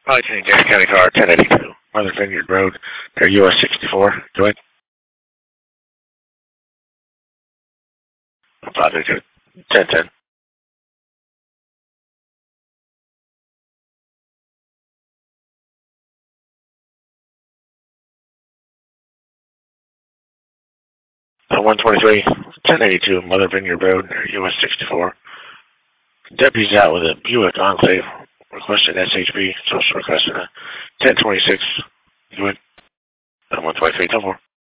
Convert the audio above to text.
Lieutenant James County Car 1082, Mother Vineyard Road, near US 64. Go ahead. Father to 1010. On 123, 1082, Mother Vineyard Road, near US 64. Deputies out with a Buick Enclave requesting SHB, social request 1026. Go ahead. On 123, 10-4.